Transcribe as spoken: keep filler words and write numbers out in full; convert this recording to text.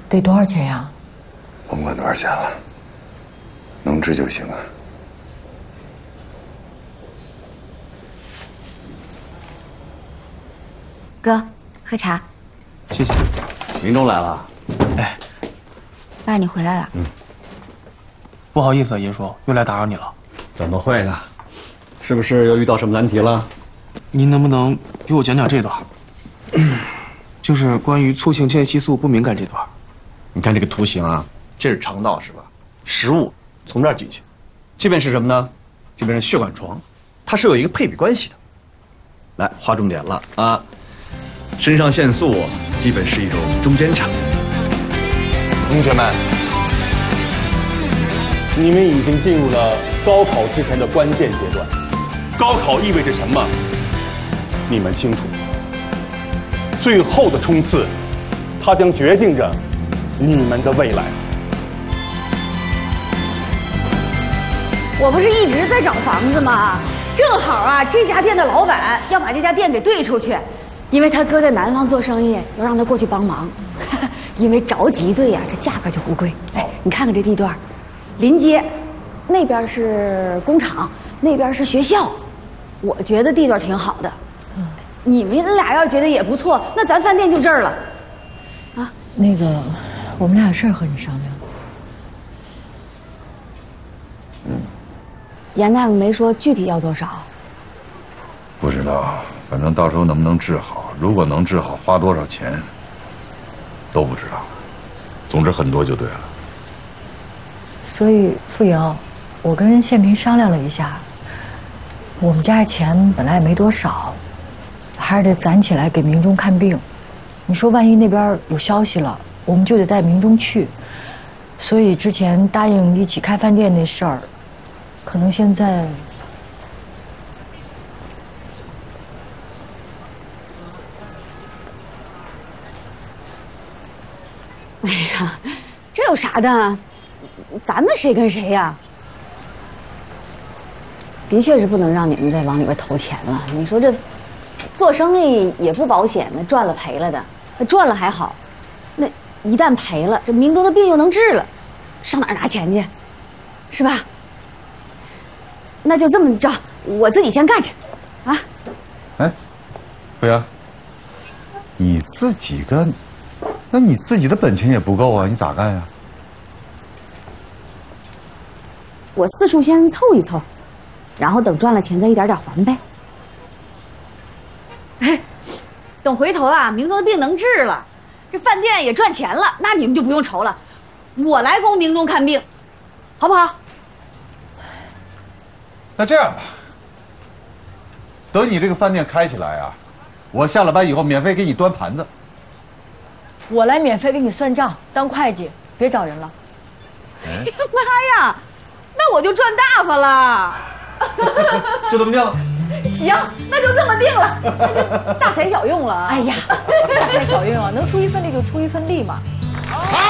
得多少钱呀？ 甭管多少钱了，能治就行啊。 哥，喝茶。 谢谢。 明忠来了。 哎， 爸，你回来了。 嗯。不好意思啊，爷叔，又来打扰你了。 怎么会呢？是不是又遇到什么难题了？ 您能不能给我讲讲这段？就是关于促性腺激素不敏感这段。 你看这个图形啊，这是肠道是吧？食物从这儿进去，这边是什么呢？这边是血管床，它是有一个配比关系的。来，划重点了啊！肾上腺素基本是一种中间产物。 同学们，你们已经进入了高考之前的关键阶段。高考意味着什么？你们清楚。最后的冲刺，它将决定着你们的未来。 我不是一直在找房子吗？正好啊，这家店的老板要把这家店给兑出去，因为他哥在南方做生意，要让他过去帮忙。因为着急兑呀、啊，这价格就不贵。哎，你看看这地段，临街，那边是工厂，那边是学校，我觉得地段挺好的。嗯，你们俩要觉得也不错，那咱饭店就这儿了。啊， 那个，我们俩有事儿和你商量。 嗯。 严大夫没说具体要多少。 不知道，反正到时候能不能治好，如果能治好，花多少钱都不知道。总之很多就对了。 所以傅莹，我跟宪平商量了一下，我们家的钱本来也没多少，还是得攒起来给明忠看病。你说万一那边有消息了，我们就得带明忠去。所以之前答应一起开饭店那事儿，可能现在哎呀，这有啥的？咱们谁跟谁呀？的确是不能让你们再往里边投钱了。你说这做生意也不保险呢，赚了赔了的。那赚了还好，那一旦赔了，这明忠的病又能治了，上哪儿拿钱去？是吧？那就这么着，我自己先干着，啊！ 哎，傅阳，你自己干，那你自己的本钱也不够啊，你咋干呀？ 我四处先凑一凑，然后等赚了钱再一点点还呗。哎，等回头啊，明忠的病能治了，这饭店也赚钱了，那你们就不用愁了，我来供明忠看病，好不好？ 那这样吧，等你这个饭店开起来啊，我下了班以后免费给你端盘子。 我来免费给你算账，当会计，别找人了。 哎呀妈呀，那我就赚大发了。 就这么定了。 行，那就这么定了，那就大材小用了。 哎呀，大材小用啊，能出一份力就出一份力嘛。